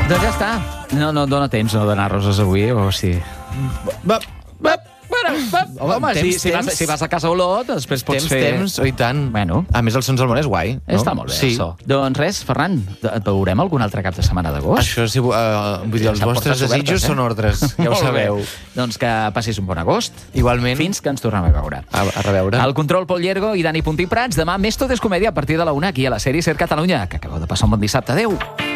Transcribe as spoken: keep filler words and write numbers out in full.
Doncs ja està. No, no dona temps no donar roses avui, o sí? Va, va. Bueno, va. Home, Home, temps, si, si, vas, temps. si vas a Casa Olot, després pots Temps, fer... temps, oh, i tant. Bueno. A més, els Sons del Món és guai. No? Està molt bé, sí. el so. Doncs res, Ferran, et veurem algun altre cap de setmana d'agost? Això, si, uh, vull dir, els S'han vostres portes desitjos obertes, eh? són ordres, ja ho Molt sabeu. bé. Doncs que passis un bon agost. Igualment. Fins que ens tornem a veure. A, a reveure. El control Pol Llergo i Dani Puntí Prats. Demà més Tot és Comèdia a partir de la una aquí a la sèrie Ser Catalunya. Que acabeu de passar un bon dissabte. Adéu.